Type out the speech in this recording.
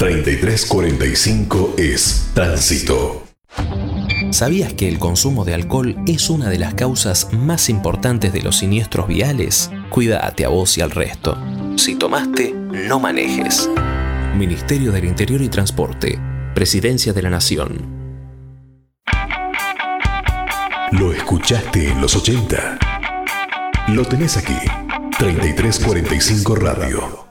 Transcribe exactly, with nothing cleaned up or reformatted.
treinta y tres cuarenta y cinco es Tránsito. ¿Sabías que el consumo de alcohol es una de las causas más importantes de los siniestros viales? Cuídate a vos y al resto. Si tomaste, no manejes. Ministerio del Interior y Transporte. Presidencia de la Nación. Lo escuchaste en los ochenta. Lo tenés aquí. treinta y tres cuarenta y cinco Radio.